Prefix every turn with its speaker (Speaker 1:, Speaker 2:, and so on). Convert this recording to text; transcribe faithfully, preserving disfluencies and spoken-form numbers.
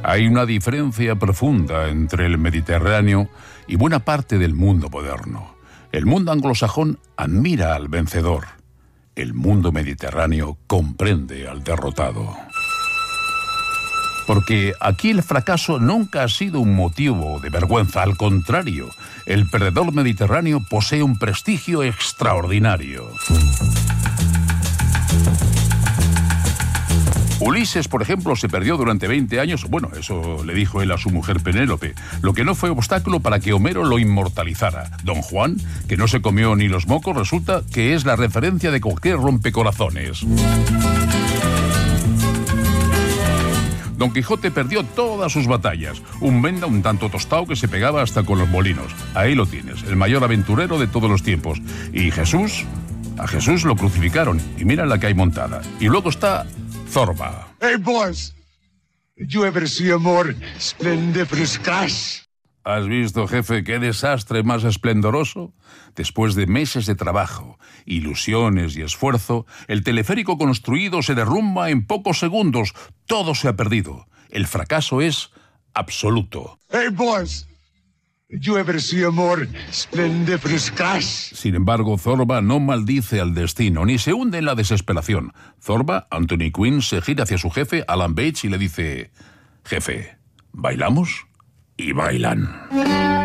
Speaker 1: Hay una diferencia profunda entre el Mediterráneo y buena parte del mundo moderno. El mundo anglosajón admira al vencedor. El mundo mediterráneo comprende al derrotado. Porque aquí el fracaso nunca ha sido un motivo de vergüenza. Al contrario, el perdedor mediterráneo posee un prestigio extraordinario. Ulises, por ejemplo, se perdió durante veinte años. Bueno, eso le dijo él a su mujer Penélope, lo que no fue obstáculo para que Homero lo inmortalizara. Don Juan, que no se comió ni los mocos, resulta que es la referencia de cualquier rompecorazones. Don Quijote perdió todas sus batallas. Un venda un tanto tostado que se pegaba hasta con los molinos. Ahí lo tienes, el mayor aventurero de todos los tiempos. Y Jesús, a Jesús lo crucificaron. Y mira la que hay montada. Y luego está Zorba.
Speaker 2: Hey, boys. Did you ever see a more splendiferous crash?
Speaker 1: ¿Has visto, jefe, qué desastre más esplendoroso? Después de meses de trabajo, ilusiones y esfuerzo, el teleférico construido se derrumba en pocos segundos. Todo se ha perdido. El fracaso es absoluto.
Speaker 2: Hey, boys. Did you ever see a more splendiferous crash?
Speaker 1: Sin embargo, Zorba no maldice al destino, ni se hunde en la desesperación. Zorba, Anthony Quinn, se gira hacia su jefe, Alan Bates, y le dice: Jefe, ¿bailamos? Y bailan.